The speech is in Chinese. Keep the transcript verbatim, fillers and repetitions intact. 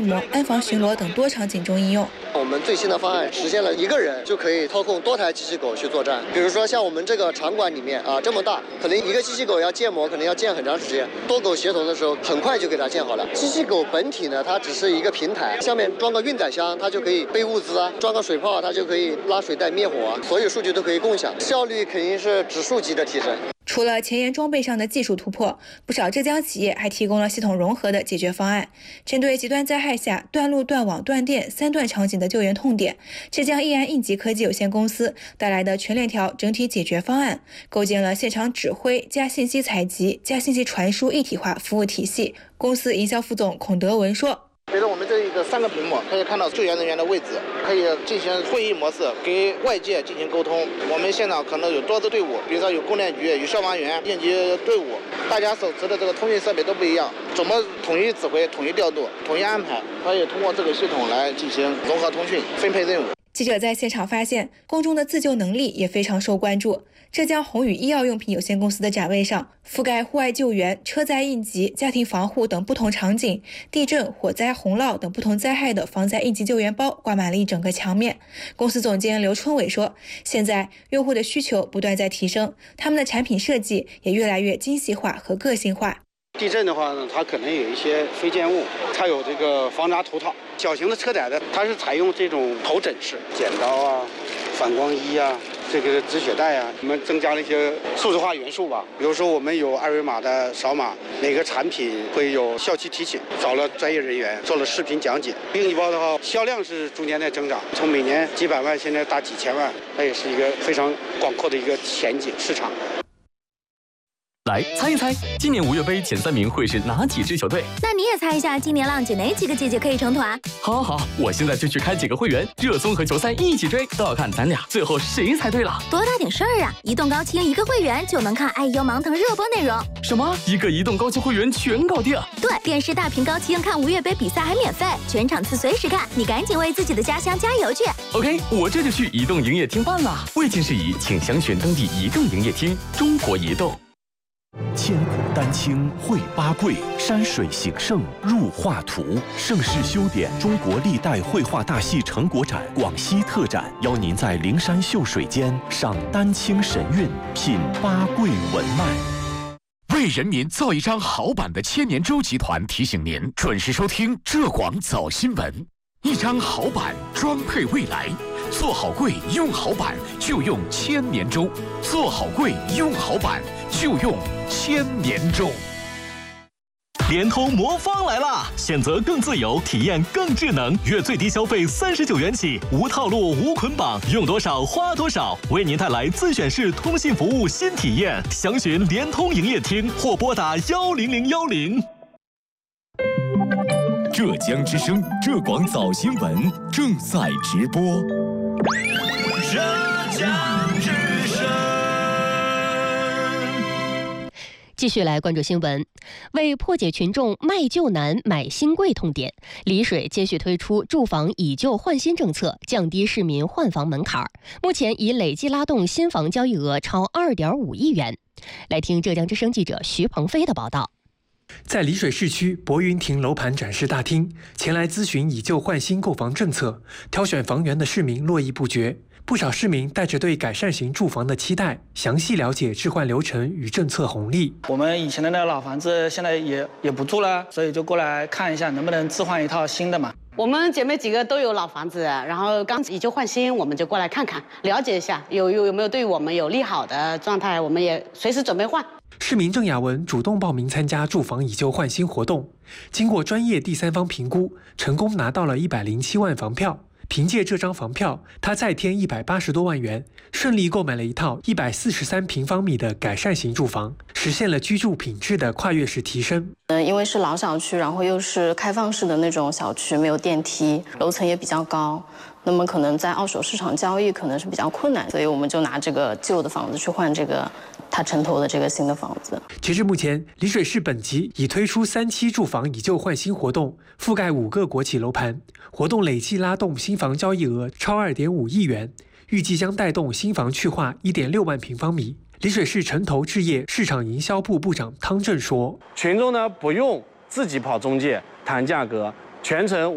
模、安防巡逻等多场景中应用。 我们最新的方案实现了一个人就可以操控多台机器狗去作战。比如说像我们这个场馆里面啊这么大，可能一个机器狗要建模，可能要建很长时间。多狗协同的时候，很快就给它建好了。机器狗本体呢，它只是一个平台，下面装个运载箱，它就可以背物资啊；装个水炮，它就可以拉水带灭火啊。所有数据都可以共享，效率肯定是指数级的提升。 除了前沿装备上的技术突破，不少浙江企业还提供了系统融合的解决方案。针对极端灾害下断路、断网、断电三断场景的救援痛点，浙江易安应急科技有限公司带来的全链条整体解决方案，构建了现场指挥加信息采集加信息传输一体化服务体系。公司营销副总孔德文说， 比如我们这个三个屏幕可以看到救援人员的位置，可以进行会议模式，给外界进行沟通。我们现场可能有多支队伍，比如说有供电局、有消防员、应急队伍，大家手持的这个通讯设备都不一样，怎么统一指挥、统一调度、统一安排，可以通过这个系统来进行融合通讯、分配任务。 记者在现场发现，公众的自救能力也非常受关注。浙江宏宇医药用品有限公司的展位上，覆盖户外救援、车载应急、家庭防护等不同场景，地震、火灾、洪涝等不同灾害的防灾应急救援包挂满了一整个墙面。公司总监刘春伟说，现在用户的需求不断在提升，他们的产品设计也越来越精细化和个性化。 地震的话呢，它可能有一些飞溅物，它有这个防砸头套。小型的车载的，它是采用这种头枕式，剪刀啊、反光衣啊、这个止血带啊，我们增加了一些数字化元素吧。比如说，我们有二维码的扫码，每个产品会有效期提醒，找了专业人员做了视频讲解。应急包的话，销量是逐年在增长，从每年几百万，现在达几千万，它也是一个非常广阔的一个前景市场。 来猜一猜，今年五月杯前三名会是哪几支球队？ 那你也猜一下，今年浪姐哪几个姐姐可以成团？ 好好好，我现在就去开几个会员，热搜和球赛一起追，都要看咱俩最后谁猜对了。 多大点事儿啊！移动高清一个会员就能看爱优芒腾热播内容。 什么？一个移动高清会员全搞定？ 对，电视大屏高清看五月杯比赛还免费，全场次随时看，你赶紧为自己的家乡加油去。 OK， 我这就去移动营业厅办了。未经事宜，请详询当地移动营业厅。中国移动。 千古丹青绘八桂，山水形胜入画图。盛世修典中国历代绘画大戏成果展广西特展，邀您在灵山秀水间赏丹青神韵，品八桂文脉。 为人民造一张好版的千年舟集团提醒您准时收听浙广早新闻。一张好版装配未来，做好柜用好版就用千年舟，做好柜用好版就用千年舟。 联通魔方来啦！选择更自由，体验更智能，月最低消费三十九元起，无套路无捆绑，用多少花多少，为您带来自选式通信服务新体验。详询联通营业厅或拨打幺零零幺零。 浙江之声浙广早新闻正在直播。 浙江之声。 继续来关注新闻，为破解群众卖旧难、买新贵痛点，丽水接续推出住房以旧换新政策，降低市民换房门槛。目前已累计拉动新房交易额超二点五亿元。来听浙江之声记者徐鹏飞的报道。 在丽水市区博云亭楼盘展示大厅，前来咨询以旧换新购房政策、挑选房源的市民络绎不绝。不少市民带着对改善型住房的期待，详细了解置换流程与政策红利。 我们以前的那个老房子现在也也不住了，所以就过来看一下能不能置换一套新的嘛。 我们姐妹几个都有老房子，然后刚以旧换新，我们就过来看看，了解一下有有有没有对我们有利好的状态，我们也随时准备换。 市民郑雅文主动报名参加住房以旧换新活动，经过专业第三方评估，成功拿到了一百零七万房票。凭借这张房票，他再添一百八十多万元，顺利购买了一套一百四十三平方米的改善型住房，实现了居住品质的跨越式提升。 呃，因为是老小区，然后又是开放式的那种小区，没有电梯，楼层也比较高，那么可能在二手市场交易可能是比较困难，所以我们就拿这个旧的房子去换这个他城投的这个新的房子。 截至目前，丽水市本级已推出三期住房以旧换新活动，覆盖五个国企楼盘，活动累计拉动新房交易额超二点五亿元，预计将带动新房去化一点六万平方米。丽水市城投置业市场营销部部长汤正说：“ 群众呢不用自己跑中介谈价格，全程